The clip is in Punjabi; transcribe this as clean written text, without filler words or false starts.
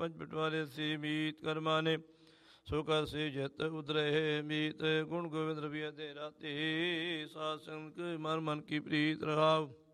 ਪੰਜ ਪਟਵਾਰੇ ਸੀ ਮੀਤ ਕਰਮਾਨੇ ਸੋ ਕਰ ਸੇ ਜਿਤ ਉਦਰੇ ਮੀਤ ਗੁਣ ਗੋਬਿੰਦ ਰਵੀਆ ਦੇ ਰਾਤੇ ਸਾਧ ਸੰਗ ਮਨ ਮਨ ਕੀ ਪ੍ਰੀਤ ਰਹਾਉ।